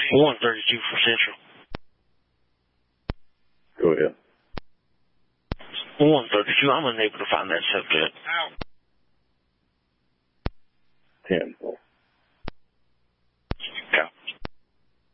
132 for Central. Go ahead. 132, I'm unable to find that subject. 10.